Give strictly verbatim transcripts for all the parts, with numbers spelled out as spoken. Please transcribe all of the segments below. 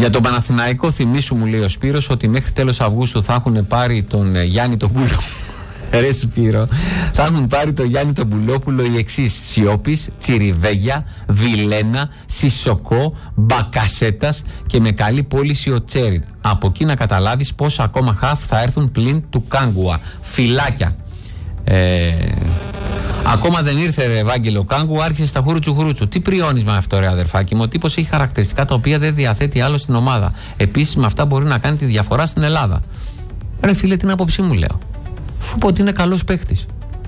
Για τον Παναθηναϊκό, θυμίσου, μου λέει ο Σπύρος, ότι μέχρι τέλος Αυγούστου θα έχουν πάρει τον ε, Γιάννη τον Πούλο. Ρε Σπύρο, θα έχουν πάρει τον Γιάννη τον Πουλόπουλο οι εξής: Σιώπης, Τσιριβέγια, Βιλένα, Σισοκό, Μπακασέτας και με καλή πώληση ο Τσέριν. Από εκεί να καταλάβεις πόσα ακόμα χαφ θα έρθουν πλην του Κάγκουα. Φυλάκια. Ε, ακόμα δεν ήρθε, ρε Ευάγγελο, ο Κάγκουα άρχισε στα χουρούτσου χουρούτσου. Τι πριόνισμα αυτό, ρε αδερφάκι μου. Ο τύπος έχει χαρακτηριστικά τα οποία δεν διαθέτει άλλο στην ομάδα. Επίσης με αυτά μπορεί να κάνει τη διαφορά στην Ελλάδα. Ρε φίλε, την άποψή μου λέω. Σου πω ότι είναι καλός παίχτης.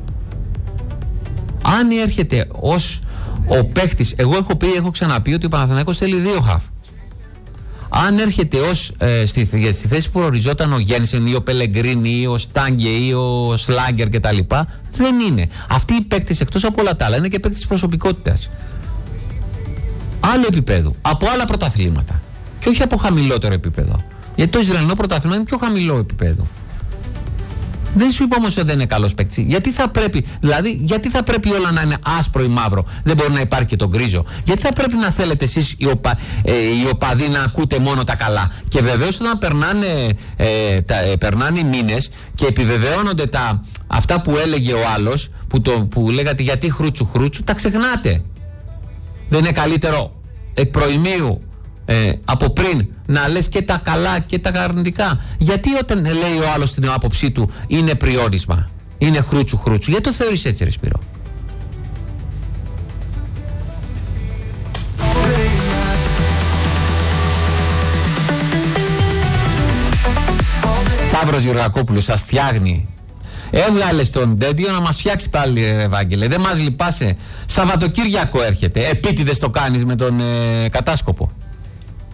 Αν έρχεται ως ο παίχτης, εγώ έχω πει, έχω ξαναπεί ότι ο Παναθηναϊκός θέλει δύο χαφ. Αν έρχεται ως ε, στη, στη θέση που οριζόταν ο Γένσεν ή ο Πελεγκρίνη ή ο Στάγκε ή ο Σλάγκερ κτλ., δεν είναι. Αυτοί οι παίκτες, εκτός από όλα τα άλλα, είναι και παίκτες προσωπικότητας. Άλλο επίπεδο, από άλλα πρωταθλήματα. Και όχι από χαμηλότερο επίπεδο. Γιατί το Ισραηλινό πρωτάθλημα είναι πιο χαμηλό επίπεδο. Δεν σου είπα όμως ότι δεν είναι καλός παίκτης. Γιατί θα πρέπει, δηλαδή, γιατί θα πρέπει όλα να είναι άσπρο ή μαύρο? Δεν μπορεί να υπάρχει και το γκρίζο. Γιατί θα πρέπει να θέλετε εσείς οι, οπα, ε, οι οπαδοί να ακούτε μόνο τα καλά? Και βεβαίως όταν περνάνε, ε, τα, ε, περνάνε οι μήνες και επιβεβαιώνονται τα, αυτά που έλεγε ο άλλος, που, το, που λέγατε γιατί χρούτσου χρούτσου, τα ξεχνάτε. Δεν είναι καλύτερο εκ προημίου, Ε, από πριν να λες και τα καλά και τα αρνητικά? Γιατί όταν λέει ο άλλος την άποψή του είναι πριόρισμα, είναι χρούτσου χρούτσου? Γιατί το θεωρείς έτσι, ρε Σπύρο? Σταύρος Γεωργακόπουλος, σας φτιάχνει. Έβγαλε τον Ντέντιο να μας φτιάξει πάλι, Ευάγγελε. Δεν μας λυπάσαι. Σαββατοκύριακο έρχεται. Επίτηδες το κάνεις με τον ε, κατάσκοπο.